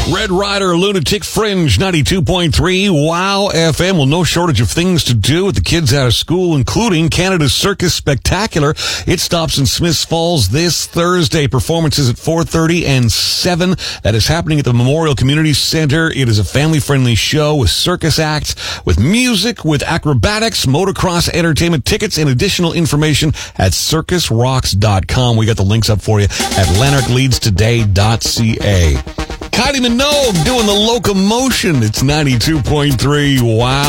Red Rider Lunatic Fringe 92.3 Wow FM. Well, no shortage of things to do with the kids out of school, including Canada's Circus Spectacular. It stops in Smiths Falls this Thursday. Performances at 4:30 and 7. That is happening at the Memorial Community Center. It is a family-friendly show with circus acts, with music, with acrobatics, motocross entertainment. Tickets and additional information at circusrocks.com. We got the links up for you at lanarkleadstoday.ca. Kylie Minogue doing the locomotion. It's 92.3 Wow.